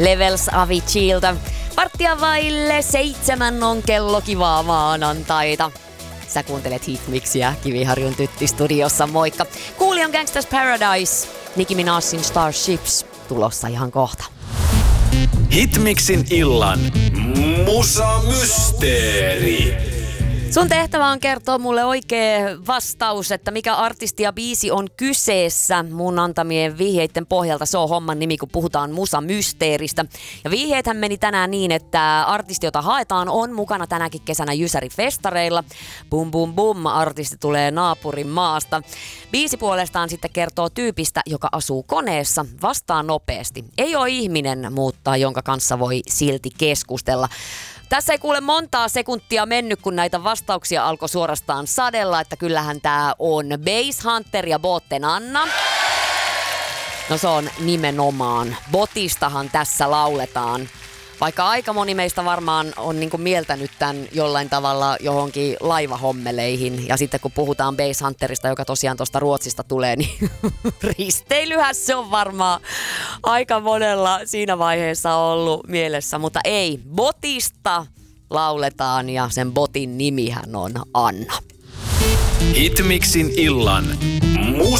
Levels Aviciilta. 6:45 on kello, kivaa maanantaita. Sä kuuntelet Hitmixiä, Kiviharjun Tytti studiossa, moikka. Kuulijan Gangsters Paradise, Nicki Minajin Starships, tulossa ihan kohta. Hitmixin illan musamysteeri. Sun tehtävä on kertoa mulle oikea vastaus, että mikä artisti ja biisi on kyseessä. Mun antamien vihjeiden pohjalta se on homman nimi, kun puhutaan musamysteeristä. Ja vihjeethän meni tänään niin, että artisti, jota haetaan, on mukana tänäkin kesänä Jysäri-festareilla. Bum bum bum, artisti tulee naapurin maasta. Biisi puolestaan sitten kertoo tyypistä, joka asuu koneessa, vastaa nopeasti. Ei ole ihminen, mutta jonka kanssa voi silti keskustella. Tässä ei kuule montaa sekuntia mennyt, kun näitä vastauksia alkoi suorastaan sadella, että kyllähän tää on Basshunter ja Botten Anna. No se on nimenomaan. Botistahan tässä lauletaan. Vaikka aika moni meistä varmaan on niinku mieltänyt tämän jollain tavalla johonkin laivahommeleihin. Ja sitten kun puhutaan Basshunterista, joka tosiaan tuosta Ruotsista tulee, niin risteilyhän se on varmaan aika monella siinä vaiheessa ollut mielessä. Mutta ei, Botista lauletaan ja sen botin nimihän on Anna. Hitmixin illan